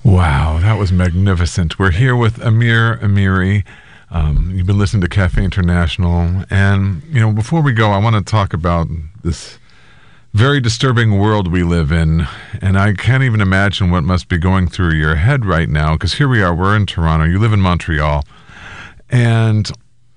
Wow, that was magnificent. We're here with Amir Amiri. You've been listening to Cafe International. And, before we go, I want to talk about this very disturbing world we live in. And I can't even imagine what must be going through your head right now, because here we are, we're in Toronto, you live in Montreal, and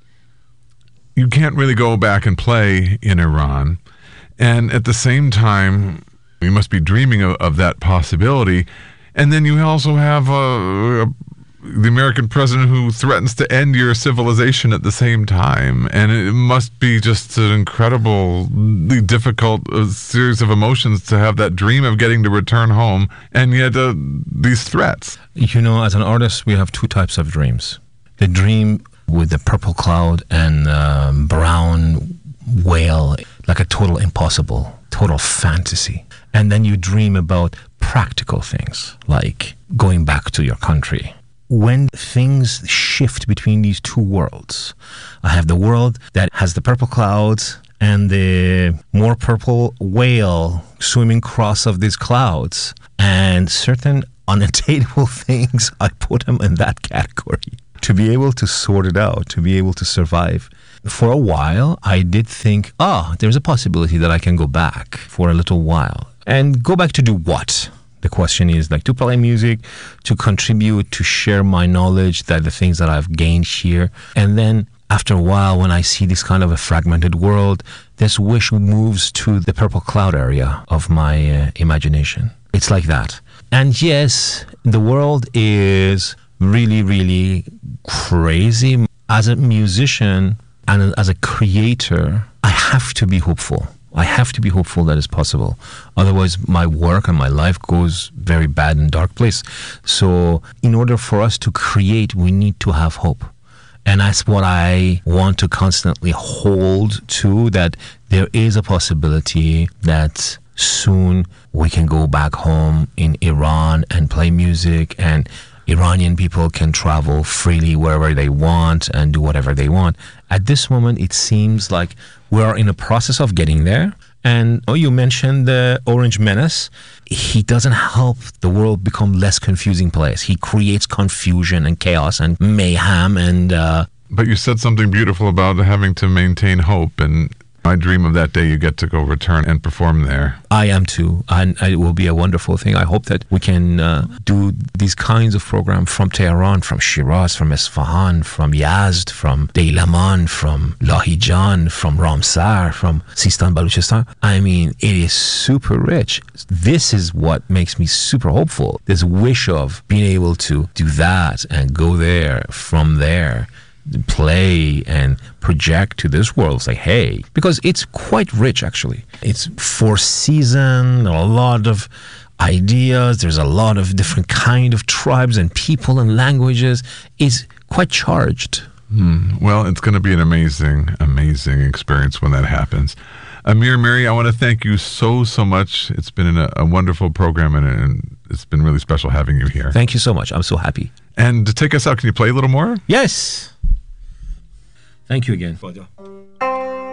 you can't really go back and play in Iran. And at the same time, you must be dreaming of that possibility. And then you also have the American president who threatens to end your civilization at the same time. And it must be just an incredibly difficult series of emotions to have that dream of getting to return home, and yet these threats. As an artist, we have two types of dreams. The dream with the purple cloud and brown whale, like a total impossible, total fantasy. And then you dream about practical things, like going back to your country. When things shift between these two worlds, I have the world that has the purple clouds and the more purple whale swimming across of these clouds, and certain unattainable things, I put them in that category to be able to sort it out, to be able to survive. For a while, I did think, there's a possibility that I can go back for a little while. And go back to do what? The question is, to play music, to contribute, to share my knowledge, that the things that I've gained here. And then after a while, when I see this kind of a fragmented world, this wish moves to the purple cloud area of my imagination. It's like that. And yes, the world is really, really crazy. As a musician and as a creator, I have to be hopeful. I have to be hopeful that it's possible. Otherwise, my work and my life goes very bad and dark place. So in order for us to create, we need to have hope. And that's what I want to constantly hold to, that there is a possibility that soon we can go back home in Iran and play music, and Iranian people can travel freely wherever they want and do whatever they want. At this moment, it seems like we're in a process of getting there. And you mentioned the Orange Menace. He doesn't help the world become less confusing place. He creates confusion and chaos and mayhem. But you said something beautiful about having to maintain hope, and I dream of that day you get to go return and perform there. I am too, and it will be a wonderful thing. I hope that we can do these kinds of programs from Tehran, from Shiraz, from Isfahan, from Yazd, from Deilaman, from Lahijan, from Ramsar, from Sistan Baluchistan. I mean, it is super rich. This is what makes me super hopeful. This wish of being able to do that and go there, from there, play and project to this world, say, hey, because it's quite rich, actually. It's 4 seasons, a lot of ideas, there's a lot of different kind of tribes and people and languages. It's quite charged. Well, it's going to be an amazing, amazing experience when that happens. Amir Amiri, I want to thank you so much. It's been a wonderful program, and it's been really special having you here. Thank you so much. I'm so happy. And to take us out, can you play a little more? Yes. Thank you again.